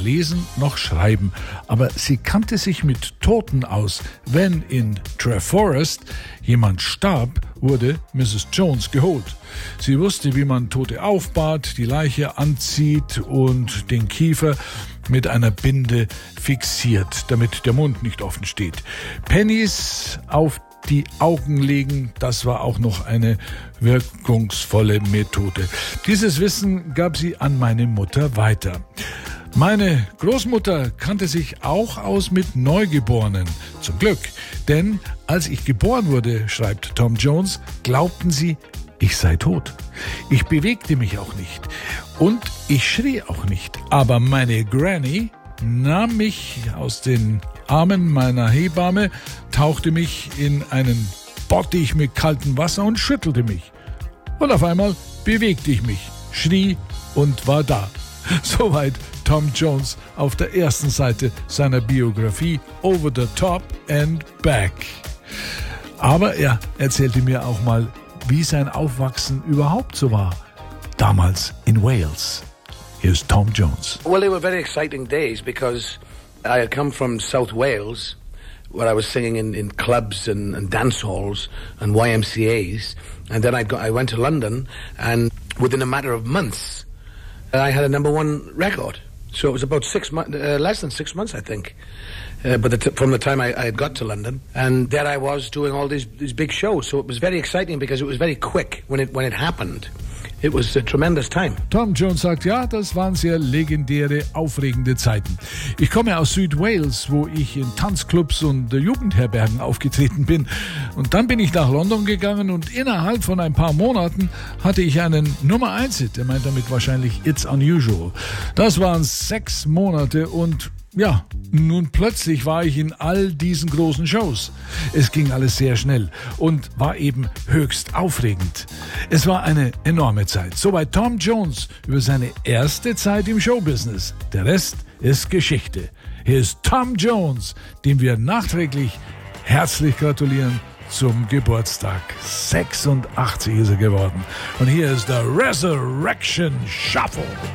lesen noch schreiben, aber sie kannte sich mit Toten aus. Wenn in Treforest jemand starb, wurde Mrs. Jones geholt. Sie wusste, wie man Tote aufbahrt, die Leiche anzieht und den Kiefer mit einer Binde fixiert, damit der Mund nicht offen steht. Pennies auf die Augen legen, das war auch noch eine wirkungsvolle Methode. Dieses Wissen gab sie an meine Mutter weiter. Meine Großmutter kannte sich auch aus mit Neugeborenen. Zum Glück, denn als ich geboren wurde, schreibt Tom Jones, glaubten sie, ich sei tot. Ich bewegte mich auch nicht und ich schrie auch nicht. Aber meine Granny nahm mich aus den Armen meiner Hebamme, tauchte mich in einen Bottich mit kaltem Wasser und schüttelte mich. Und auf einmal bewegte ich mich, schrie und war da. Soweit Tom Jones auf der ersten Seite seiner Biografie Over the Top and Back. Aber er erzählte mir auch mal, wie sein Aufwachsen überhaupt so war. Damals in Wales. Here's Tom Jones. Well, they were very exciting days because I had come from South Wales, where I was singing in clubs and dance halls and YMCAs. And then I went to London, and within a matter of months, I had a #1 record. So it was about less than 6 months, I think. From the time I had got to London, and there I was doing all these big shows. So it was very exciting because it was very quick when it happened. It was a tremendous time. Tom Jones sagt, ja, das waren sehr legendäre, aufregende Zeiten. Ich komme aus Südwales, wo ich in Tanzclubs und Jugendherbergen aufgetreten bin. Und dann bin ich nach London gegangen und innerhalb von ein paar Monaten hatte ich einen Nummer-1-Hit. Er meint damit wahrscheinlich It's Unusual. Das waren 6 Monate und ja, nun plötzlich war ich in all diesen großen Shows. Es ging alles sehr schnell und war eben höchst aufregend. Es war eine enorme Zeit. Soweit Tom Jones über seine erste Zeit im Showbusiness. Der Rest ist Geschichte. Hier ist Tom Jones, dem wir nachträglich herzlich gratulieren zum Geburtstag. 86 ist er geworden. Und hier ist der Resurrection Shuffle.